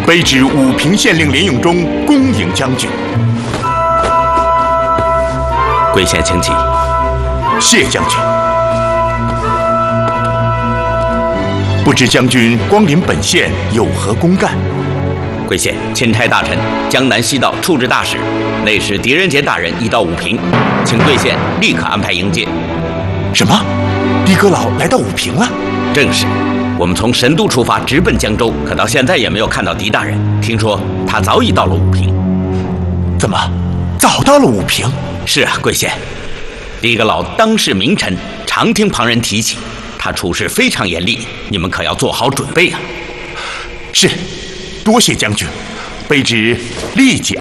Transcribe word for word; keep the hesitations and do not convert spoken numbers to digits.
卑职武平县令连永忠恭迎将军。 贵县请起。 谢将军。不知将军光临本县有何公干？ 贵县钦差大臣江南西道处置大使，内使狄仁杰大人已到武平，请贵县立刻安排迎接。 什么？狄阁老来到武平了？ 正是。我们从神都出发，直奔江州，可到现在也没有看到狄大人。听说他早已到了武平。 怎么，早到了武平？ 是啊，贵县。狄阁老当世名臣，常听旁人提起，他处事非常严厉，你们可要做好准备啊。 是，多谢将军，卑职立即